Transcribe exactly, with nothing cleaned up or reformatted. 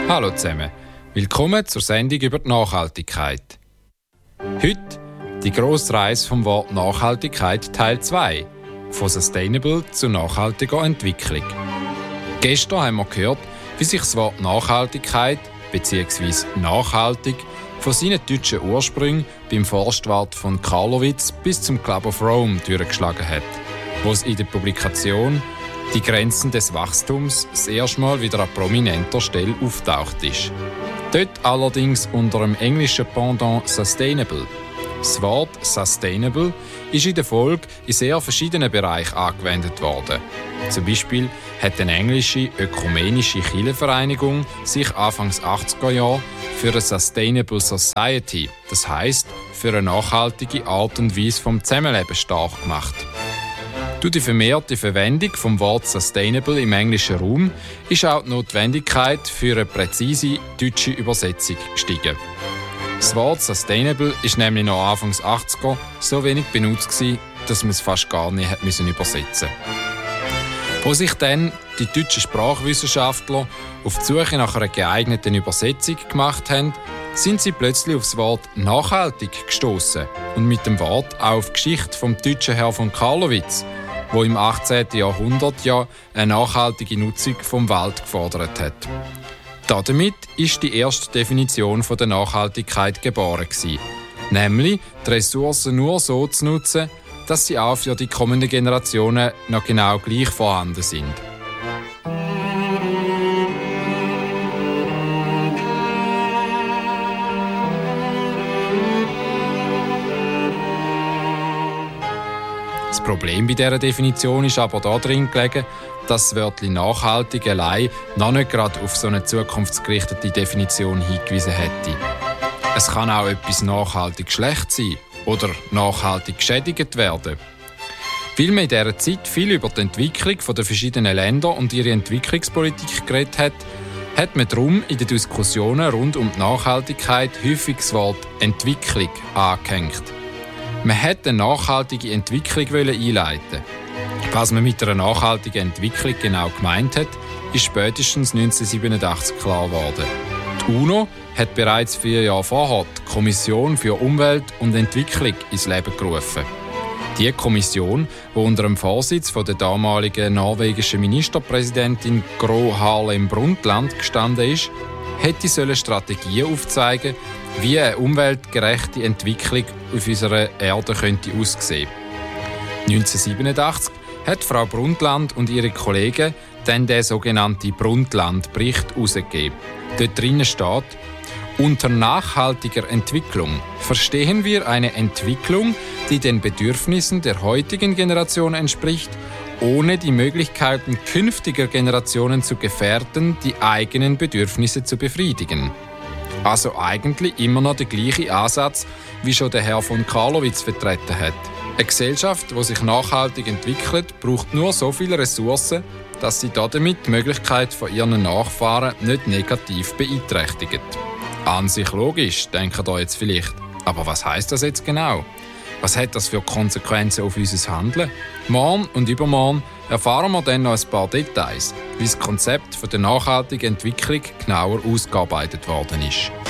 Hallo zusammen, willkommen zur Sendung über die Nachhaltigkeit. Heute die grosse Reise vom Wort Nachhaltigkeit Teil zwei, von Sustainable zu nachhaltiger Entwicklung. Gestern haben wir gehört, wie sich das Wort Nachhaltigkeit bzw. nachhaltig von seinen deutschen Ursprüngen beim Forstwart von Karlowitz bis zum Club of Rome durchgeschlagen hat, wo es in der Publikation «Die Grenzen des Wachstums» das erste Mal wieder an prominenter Stelle auftaucht ist. Dort allerdings unter dem englischen Pendant «Sustainable». Das Wort «Sustainable» ist in der Folge in sehr verschiedenen Bereichen angewendet worden. Zum Beispiel hat eine englische ökumenische Kirchenvereinigung sich Anfangs achtziger Jahre für eine Sustainable Society, das heisst für eine nachhaltige Art und Weise vom Zusammenleben stark gemacht. Durch die vermehrte Verwendung vom Wort Sustainable im englischen Raum ist auch die Notwendigkeit für eine präzise deutsche Übersetzung gestiegen. Das Wort Sustainable ist nämlich noch Anfangs achtziger so wenig benutzt gewesen, dass man es fast gar nicht hat müssen übersetzen. Wo sich dann die deutschen Sprachwissenschaftler auf die Suche nach einer geeigneten Übersetzung gemacht haben, sind sie plötzlich auf das Wort nachhaltig gestoßen und mit dem Wort auch auf die Geschichte vom deutschen Herr von Karlowitz, wo im achtzehnten Jahrhundert ja eine nachhaltige Nutzung vom Wald gefordert hat. Damit ist die erste Definition von der Nachhaltigkeit geboren gewesen, nämlich die Ressourcen nur so zu nutzen, dass sie auch für die kommenden Generationen noch genau gleich vorhanden sind. Das Problem bei dieser Definition ist aber darin gelegen, dass das Wörtchen «nachhaltig» allein noch nicht gerade auf so eine zukunftsgerichtete Definition hingewiesen hätte. Es kann auch etwas nachhaltig schlecht sein oder nachhaltig geschädigt werden. Weil man in dieser Zeit viel über die Entwicklung der verschiedenen Länder und ihre Entwicklungspolitik geredet hat, hat man darum in den Diskussionen rund um die Nachhaltigkeit häufig das Wort «Entwicklung» angehängt. Man wollte eine nachhaltige Entwicklung einleiten. Was man mit einer nachhaltigen Entwicklung genau gemeint hat, ist spätestens neunzehnhundertsiebenundachtzig klar geworden. Die UNO hat bereits vier Jahre vorher die Kommission für Umwelt und Entwicklung ins Leben gerufen. Diese Kommission, die unter dem Vorsitz von der damaligen norwegischen Ministerpräsidentin Gro Harlem Brundtland gestanden ist, hätte sollen Strategien aufzeigen, wie eine umweltgerechte Entwicklung auf unserer Erde könnte aussehen. neunzehnhundertsiebenundachtzig hat Frau Brundtland und ihre Kollegen dann den sogenannten Brundtland-Bericht herausgegeben. Dort drinnen steht: Unter nachhaltiger Entwicklung verstehen wir eine Entwicklung, die den Bedürfnissen der heutigen Generation entspricht, ohne die Möglichkeiten künftiger Generationen zu gefährden, die eigenen Bedürfnisse zu befriedigen. Also eigentlich immer noch der gleiche Ansatz, wie schon der Herr von Karlowitz vertreten hat. Eine Gesellschaft, die sich nachhaltig entwickelt, braucht nur so viele Ressourcen, dass sie damit die Möglichkeit von ihren Nachfahren nicht negativ beeinträchtigt. An sich logisch, denken da jetzt vielleicht. Aber was heisst das jetzt genau? Was hat das für Konsequenzen auf unser Handeln? Morgen und übermorgen erfahren wir dann noch ein paar Details, wie das Konzept der nachhaltigen Entwicklung genauer ausgearbeitet worden ist.